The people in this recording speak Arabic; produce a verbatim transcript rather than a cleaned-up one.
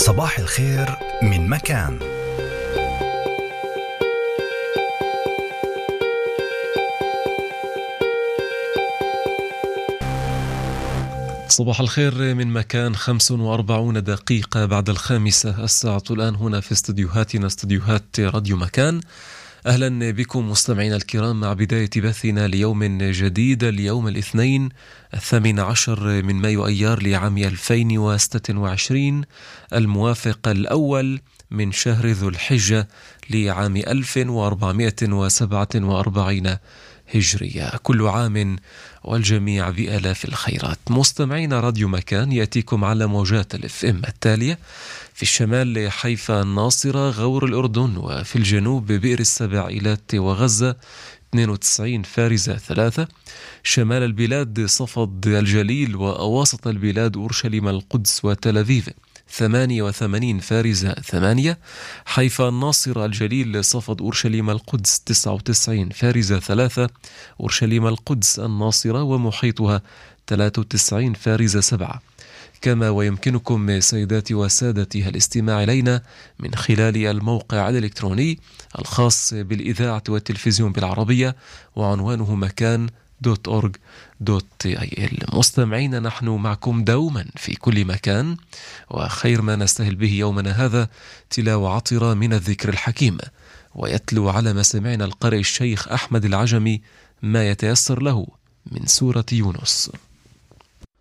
صباح الخير من مكان. صباح الخير من مكان. خمس وأربعون دقيقة بعد الخامسة الساعة الآن هنا في استديوهاتنا، استديوهات راديو مكان. أهلا بكم مستمعينا الكرام مع بداية بثنا ليوم جديد، اليوم الاثنين الثامن عشر من مايو أيار لعام ألفين وستة وعشرين، الموافق الأول من شهر ذو الحجة لعام ألف وأربعمائة وسبعة وأربعين هجرية. كل عام والجميع بآلاف الخيرات. مستمعين راديو مكان يأتيكم على موجات الاف ام التالية: في الشمال حيفا الناصرة غور الأردن، وفي الجنوب بئر السباعيلات وغزة اثنين وتسعين فارزة ثلاثة، شمال البلاد صفد الجليل، وأواسط البلاد أورشليم القدس وتل أبيب ثمانية وثمانين فارزة ثمانية، حيفا الناصرة الجليل صفد أورشليم القدس تسعة وتسعين فارزة ثلاثة، أورشليم القدس الناصرة ومحيطها ثلاثة وتسعين فارزة سبعة. كما ويمكنكم سيداتي وسادتي الاستماع إلينا من خلال الموقع الإلكتروني الخاص بالإذاعة والتلفزيون بالعربية، وعنوانه مكان دوت أورج دوت آي إل. مستمعين، نحن معكم دوما في كل مكان، وخير ما نستهل به يومنا هذا تلاوة عطرة من الذكر الحكيم، ويتلو على مسامعنا القارئ الشيخ أحمد العجمي ما يتيسر له من سورة يونس.